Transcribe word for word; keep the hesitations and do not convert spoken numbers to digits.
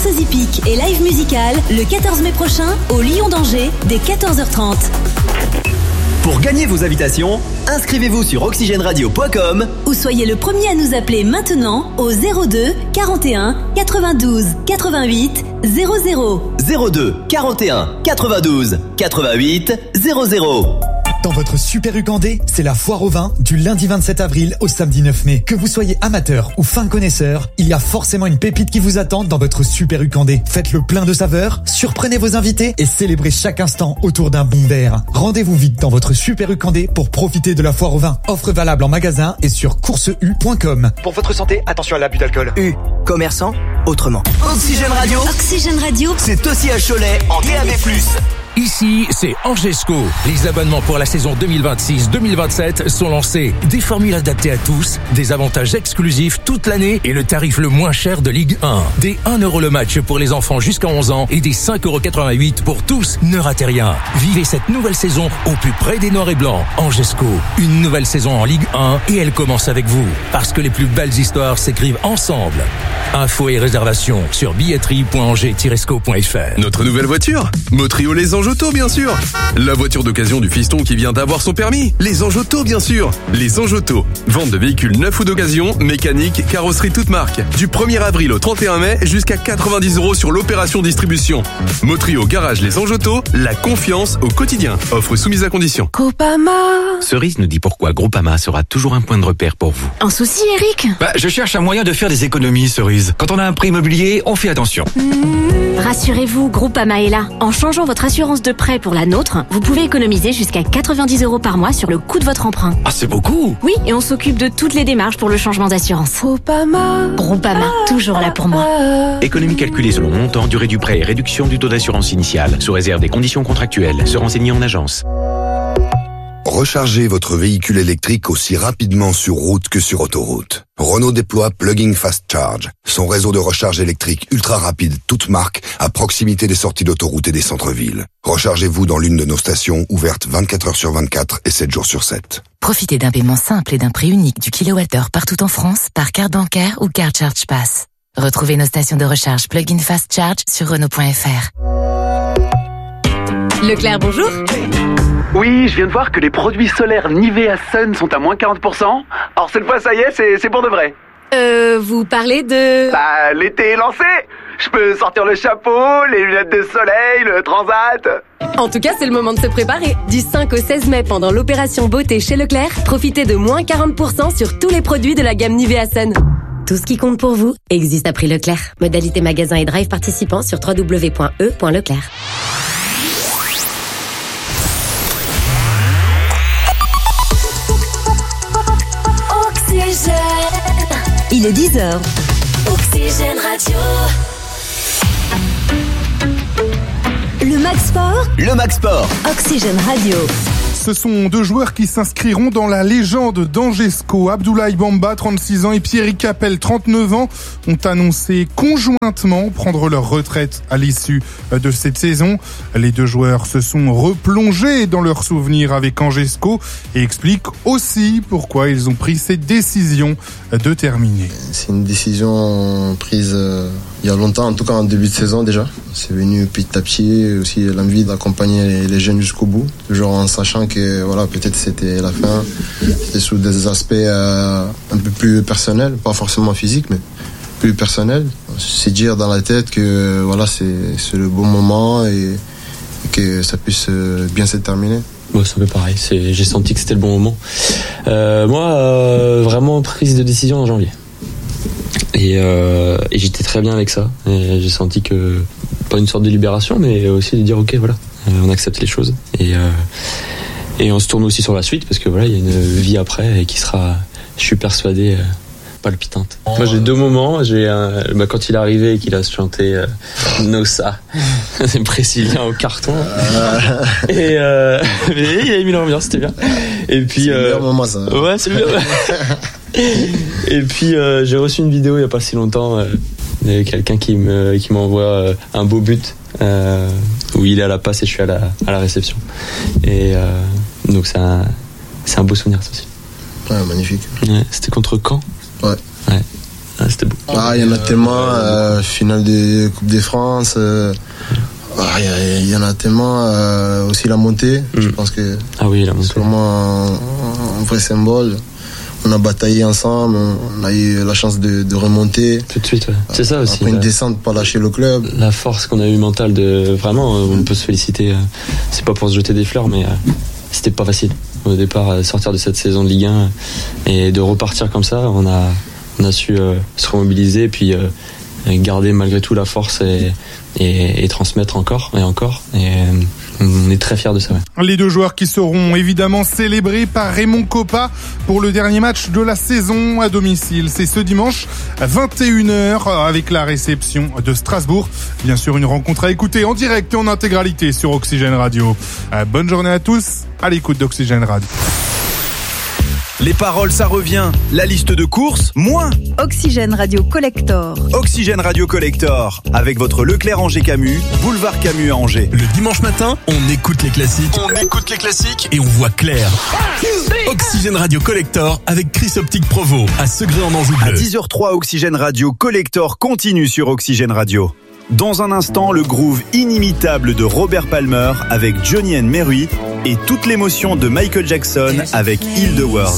danseuse hippique et live musical le quatorze mai prochain au Lion d'Angers dès quatorze heures trente. Pour gagner vos invitations, inscrivez-vous sur oxygène radio point com ou soyez le premier à nous appeler maintenant au zéro deux quarante et un quatre-vingt-douze quatre-vingt-huit zéro zéro. zéro deux quarante et un quatre-vingt-douze quatre-vingt-huit zéro zéro. Dans votre Super U Candé, c'est la foire au vin du lundi vingt-sept avril au samedi neuf mai. Que vous soyez amateur ou fin connaisseur, il y a forcément une pépite qui vous attend dans votre Super U Candé. Faites le plein de saveurs, surprenez vos invités et célébrez chaque instant autour d'un bon verre. Rendez-vous vite dans votre Super U Candé pour profiter de la foire au vin. Offre valable en magasin et sur course u point com. Pour votre santé, attention à l'abus d'alcool. U, commerçant, autrement. Oxygène Radio, Oxygène Radio, c'est aussi à Cholet en D A B plus. Ici, c'est Angesco. Les abonnements pour la saison deux mille vingt-six deux mille vingt-sept sont lancés. Des formules adaptées à tous, des avantages exclusifs toute l'année et le tarif le moins cher de Ligue un. Des un euro le match pour les enfants jusqu'à onze ans et des cinq euros quatre-vingt-huit pour tous. Ne ratez rien. Vivez cette nouvelle saison au plus près des Noirs et Blancs. Angesco, une nouvelle saison en Ligue un et elle commence avec vous. Parce que les plus belles histoires s'écrivent ensemble. Infos et réservations sur billetterie point angers tiret sco point f r. Notre nouvelle voiture, Motrio Les Anges Auto, bien sûr. La voiture d'occasion du fiston qui vient d'avoir son permis. Les Anges Auto, bien sûr. Les Anges Auto. Vente de véhicules neufs ou d'occasion, mécanique, carrosserie toute marque. Du premier avril au trente et un mai, jusqu'à quatre-vingt-dix euros sur l'opération distribution. Motrio Garage Les Anges Auto, la confiance au quotidien. Offre soumise à condition. Groupama. Cerise nous dit pourquoi Groupama sera toujours un point de repère pour vous. Un souci, Eric? Bah, je cherche un moyen de faire des économies, Cerise. Quand on a un prêt immobilier, on fait attention. Mmh. Rassurez-vous, Groupama est là. En changeant votre assurance de prêt pour la nôtre, vous pouvez économiser jusqu'à quatre-vingt-dix euros par mois sur le coût de votre emprunt. Ah, c'est beaucoup! Oui, et on s'occupe de toutes les démarches pour le changement d'assurance. Groupama. Groupama, toujours là pour moi. Économie calculée selon montant, durée du prêt et réduction du taux d'assurance initiale, sous réserve des conditions contractuelles. Se renseigner en agence. Rechargez votre véhicule électrique aussi rapidement sur route que sur autoroute. Renault déploie Plug-in Fast Charge, son réseau de recharge électrique ultra rapide, toute marque, à proximité des sorties d'autoroute et des centres-villes. Rechargez-vous dans l'une de nos stations, ouvertes vingt-quatre heures sur vingt-quatre et sept jours sur sept. Profitez d'un paiement simple et d'un prix unique du kilowattheure partout en France par carte bancaire ou carte Charge Pass. Retrouvez nos stations de recharge Plug-in Fast Charge sur Renault point f r. Leclerc, bonjour. Oui, je viens de voir que les produits solaires Nivea Sun sont à moins quarante pour cent. Alors cette fois, ça y est, c'est, c'est pour de vrai. Euh, vous parlez de... Bah, l'été est lancé. Je peux sortir le chapeau, les lunettes de soleil, le transat. En tout cas, c'est le moment de se préparer. Du cinq au seize mai, pendant l'opération beauté chez Leclerc, profitez de moins quarante pour cent sur tous les produits de la gamme Nivea Sun. Tout ce qui compte pour vous existe à prix Leclerc. Modalité magasin et drive participants sur w w w point e point leclerc. Il est dix heures. Oxygène Radio. Le Max Sport. Le Max Sport. Oxygène Radio. Ce sont deux joueurs qui s'inscriront dans la légende d'Angesco. Abdoulaye Bamba, trente-six ans, et Pierrick Capel, trente-neuf ans, ont annoncé conjointement prendre leur retraite à l'issue de cette saison. Les deux joueurs se sont replongés dans leurs souvenirs avec Angesco et expliquent aussi pourquoi ils ont pris cette décision de terminer. C'est une décision prise euh, il y a longtemps, en tout cas en début de saison déjà. C'est venu petit à petit, aussi l'envie d'accompagner les, les jeunes jusqu'au bout, toujours en sachant que voilà, peut-être c'était la fin, c'était sous des aspects euh, un peu plus personnels, pas forcément physiques, mais plus personnels. C'est dire dans la tête que voilà, c'est, c'est le bon moment et, et que ça puisse bien se terminer. Moi, c'est un peu pareil. C'est, j'ai senti que c'était le bon moment. Euh, moi, euh, vraiment prise de décision en janvier. Et, euh, et j'étais très bien avec ça. Et j'ai senti que, pas une sorte de libération, mais aussi de dire, ok, voilà, on accepte les choses. Et, euh, et on se tourne aussi sur la suite, parce que voilà, il y a une vie après et qui sera, je suis persuadé, palpitante. Moi, j'ai deux moments. J'ai un, bah, quand il est arrivé et qu'il a chanté euh, Nossa, c'est brésilien au carton. Et euh, mais il a mis l'ambiance, c'était bien. Et puis, c'est le meilleur euh, moment, ça. Ouais, c'est le meilleur. Et puis, euh, j'ai reçu une vidéo il y a pas si longtemps. Euh, de quelqu'un qui me qui m'envoie euh, un beau but euh, où il est à la passe et je suis à la à la réception. Et euh, donc c'est un c'est un beau souvenir ça aussi. Ouais, magnifique. Ouais, c'était contre Caen. Ouais. Ouais. Ah, c'était beau. Ah, il y en a tellement, euh, finale de Coupe de France, euh, ah, il y, y en a tellement, euh, aussi la montée, mm. je pense que ah oui, la montée. C'est vraiment un, un vrai symbole. On a bataillé ensemble, on a eu la chance de, de remonter. Tout de suite, ouais. C'est ça aussi. Après une la, descente, pas lâcher le club. La force qu'on a eu mentale de, vraiment, on peut se féliciter. C'est pas pour se jeter des fleurs, mais c'était pas facile. Au départ, sortir de cette saison de Ligue un et de repartir comme ça, on a, on a su euh, se remobiliser et puis euh, garder malgré tout la force et, et, et transmettre encore et encore. Et, on est très fiers de ça. Ouais. Les deux joueurs qui seront évidemment célébrés par Raymond Kopa pour le dernier match de la saison à domicile. C'est ce dimanche à vingt et une heures avec la réception de Strasbourg. Bien sûr, une rencontre à écouter en direct et en intégralité sur Oxygène Radio. Bonne journée à tous, à l'écoute d'Oxygène Radio. Les paroles, ça revient. La liste de courses, moins. Oxygène Radio Collector. Oxygène Radio Collector. Avec votre Leclerc Angers Camus, boulevard Camus à Angers. Le dimanche matin, on écoute les classiques. On écoute les classiques et on voit clair. Oxygène Radio Collector avec Chris Optique Provo à Segré en Anjou Bleu. À dix heures trois, Oxygène Radio Collector continue sur Oxygène Radio. Dans un instant, le groove inimitable de Robert Palmer avec Johnny and Mary et toute l'émotion de Michael Jackson avec Heal the World.